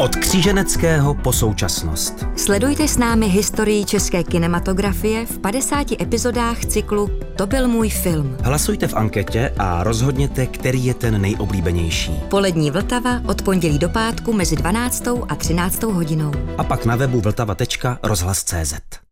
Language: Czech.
Od kříženeckého po současnost. Sledujte s námi historii české kinematografie v 50 epizodách cyklu To byl můj film. Hlasujte v anketě a rozhodněte, který je ten nejoblíbenější. Polední Vltava od pondělí do pátku mezi 12. a 13. hodinou. A pak na webu vltava.rozhlas.cz.